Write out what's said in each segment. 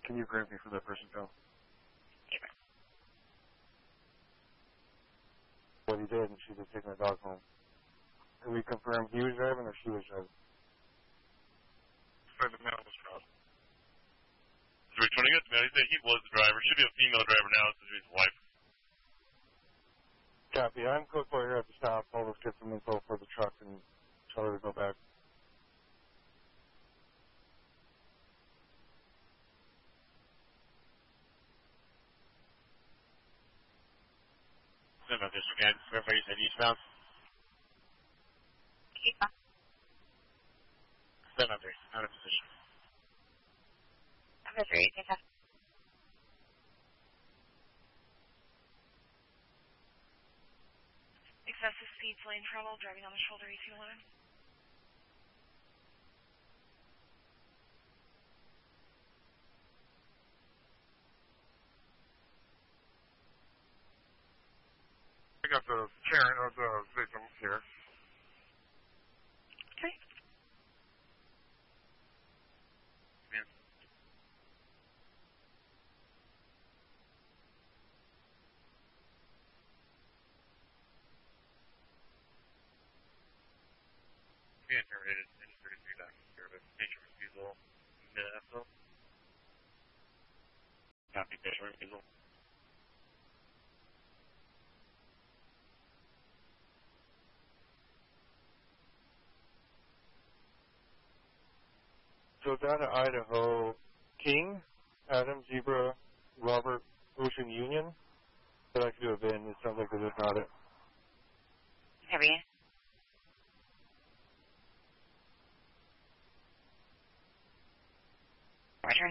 Can you grab me for that person, Phil? Yeah. What he did, and she did take my dog home. Can we confirm he was driving or she was driving? The male was driving. So returning it, the man, he was the driver. Should be a female driver now, it's his wife. Copy. I'm code for here at the stop. I'll just get some info for the truck and tell her to go back. About this again. Verify you said eastbound. Eastbound. 703, out of position. 703, take that. Excessive speed, lane trouble, driving on the shoulder, 1811. I got the parent of the victim here. Okay. Yeah. Being interrogated in 33 documents service. Patient refusal. Mid-episode. Copy, patient refusal. So down to Idaho, King, Adam, Zebra, Robert, Ocean Union. I'd like to do a VIN. It sounds like they're just not it. Heavy. Roger.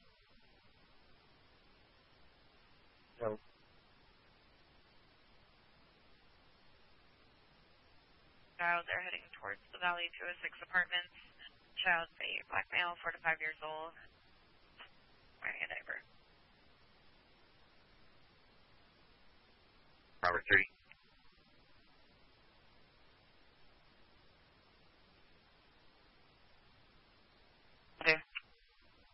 No. Child, they're heading towards the Valley 206 apartments. Child, a black male, 4 to 5 years old, wearing a diaper. Robert 3.